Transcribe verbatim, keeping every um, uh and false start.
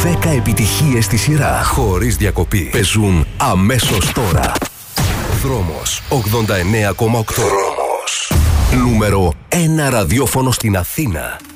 δέκα επιτυχίες στη σειρά, χωρίς διακοπή. Παίζουν αμέσως τώρα. Δρόμος ογδόντα εννέα κόμμα οκτώ. Δρόμος. Νούμερο ένα ραδιόφωνο στην Αθήνα.